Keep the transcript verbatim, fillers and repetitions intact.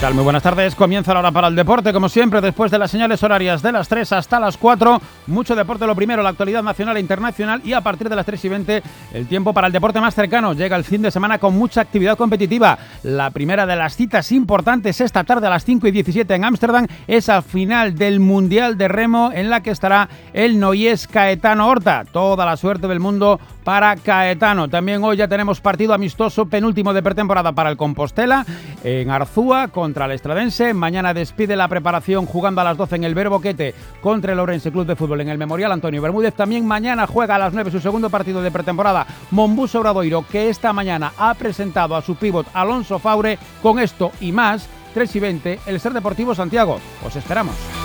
tal? Muy buenas tardes. Comienza la hora para el deporte, como siempre, después de las señales horarias de las tres hasta las cuatro. Mucho deporte, lo primero, la actualidad nacional e internacional, y a partir de las tres y veinte, el tiempo para el deporte más cercano. Llega el fin de semana con mucha actividad competitiva. La primera de las citas importantes esta tarde a las cinco y diecisiete en Ámsterdam es al final del Mundial de Remo, en la que estará el noyés Caetano Horta. Toda la suerte del mundo para Caetano. También hoy ya tenemos partido amistoso penúltimo de pretemporada para el Compostela en Arzúa contra el Estradense. Mañana despide la preparación jugando a las doce en el Verboquete contra el Ourense Club de Fútbol en el Memorial Antonio Bermúdez. También mañana juega a las nueve su segundo partido de pretemporada Monbus Obradoiro, que esta mañana ha presentado a su pívot Alonso Faure. Con esto y más, tres y veinte, el Ser Deportivo Santiago. Os esperamos.